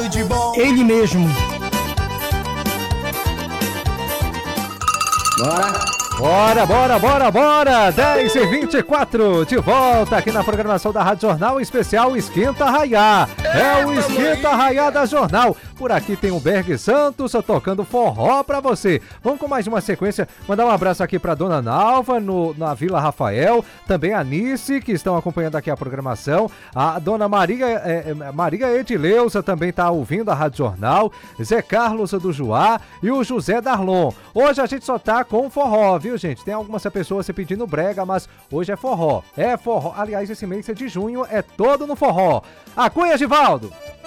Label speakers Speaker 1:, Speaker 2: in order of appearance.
Speaker 1: Ele mesmo. Bora! 10h24, de volta aqui na programação da Rádio Jornal, especial Esquenta Raiá. É o Esquenta Raiá da Jornal. Por aqui tem o Berg Santos tocando forró pra você. Vamos com mais uma sequência. Mandar um abraço aqui pra Dona Nalva, na Vila Rafael. Também a Nice, que estão acompanhando aqui a programação. A Dona Maria Edileuza também tá ouvindo a Rádio Jornal. Zé Carlos do Juá e o José Darlon. Hoje a gente só tá com forró, viu, gente? Tem algumas pessoas se pedindo brega, mas hoje é forró. É forró. Aliás, esse mês de junho é todo no forró. A Cunha, Givaldo!